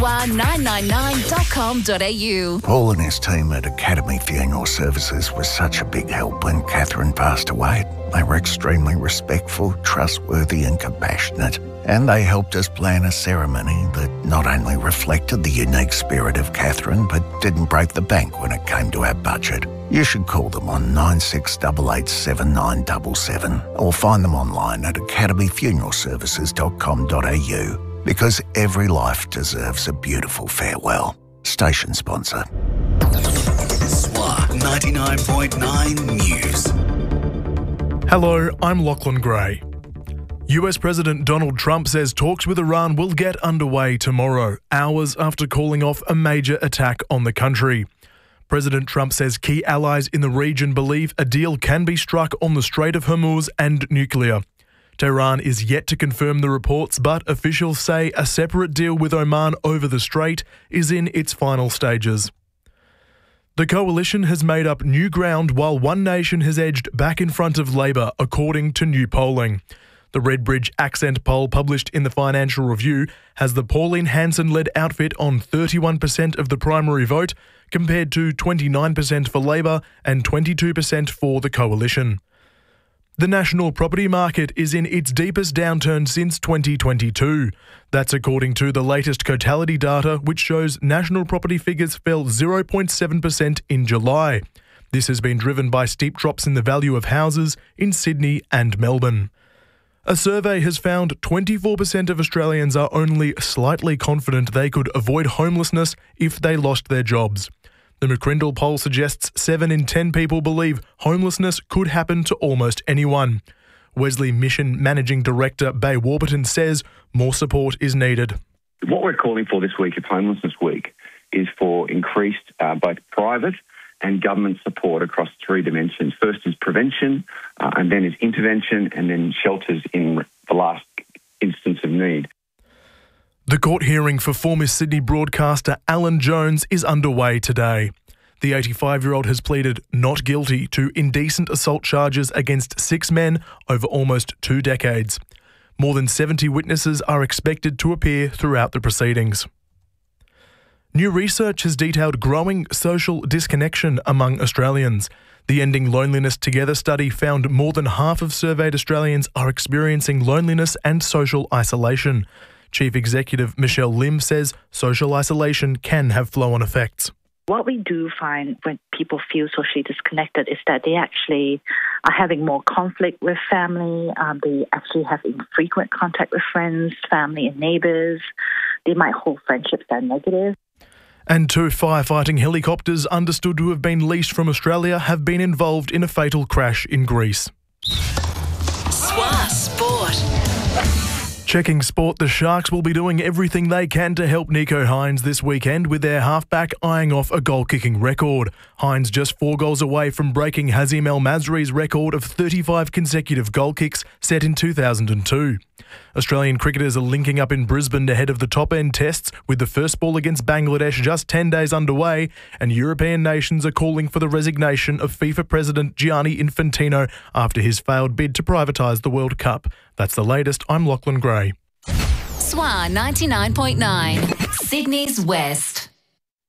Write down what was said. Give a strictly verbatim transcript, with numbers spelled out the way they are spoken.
nine nine nine dot com dot a u. Paul and his team at Academy Funeral Services was such a big help when Catherine passed away. They were extremely respectful, trustworthy and compassionate. And they helped us plan a ceremony that not only reflected the unique spirit of Catherine, but didn't break the bank when it came to our budget. You should call them on nine six eight eight seven nine seven seven or find them online at academy funeral services dot com dot a u. Because every life deserves a beautiful farewell. Station sponsor. S W A ninety-nine point nine News. Hello, I'm Lachlan Gray. U S President Donald Trump says talks with Iran will get underway tomorrow, hours after calling off a major attack on the country. President Trump says key allies in the region believe a deal can be struck on the Strait of Hormuz and nuclear. Tehran is yet to confirm the reports, but officials say a separate deal with Oman over the strait is in its final stages. The coalition has made up new ground while One Nation has edged back in front of Labor, according to new polling. The Redbridge Accent poll published in the Financial Review has the Pauline Hanson-led outfit on thirty-one percent of the primary vote, compared to twenty-nine percent for Labor and twenty-two percent for the coalition. The national property market is in its deepest downturn since twenty twenty-two. That's according to the latest Cotality data, which shows national property figures fell zero point seven percent in July. This has been driven by steep drops in the value of houses in Sydney and Melbourne. A survey has found twenty-four percent of Australians are only slightly confident they could avoid homelessness if they lost their jobs. The McCrindle poll suggests seven in ten people believe homelessness could happen to almost anyone. Wesley Mission Managing Director Bay Warburton says more support is needed. What we're calling for this week of Homelessness Week is for increased uh, both private and government support across three dimensions. First is prevention, uh, and then is intervention, and then shelters in the last instance of need. The court hearing for former Sydney broadcaster Alan Jones is underway today. The eighty-five-year-old has pleaded not guilty to indecent assault charges against six men over almost two decades. More than seventy witnesses are expected to appear throughout the proceedings. New research has detailed growing social disconnection among Australians. The Ending Loneliness Together study found more than half of surveyed Australians are experiencing loneliness and social isolation. Chief Executive Michelle Lim says social isolation can have flow-on effects. What we do find when people feel socially disconnected is that they actually are having more conflict with family. Um, they actually have infrequent contact with friends, family and neighbours. They might hold friendships that are negative. And two firefighting helicopters understood to have been leased from Australia have been involved in a fatal crash in Greece. S W A Sport. Checking sport, the Sharks will be doing everything they can to help Nico Hines this weekend, with their halfback eyeing off a goal-kicking record. Hines just four goals away from breaking Hazim El Masri's record of thirty-five consecutive goal kicks set in two thousand two. Australian cricketers are linking up in Brisbane ahead of the top-end tests, with the first ball against Bangladesh just ten days underway, and European nations are calling for the resignation of FIFA President Gianni Infantino after his failed bid to privatise the World Cup. That's the latest. I'm Lachlan Gray. S W A ninety-nine point nine, Sydney's West.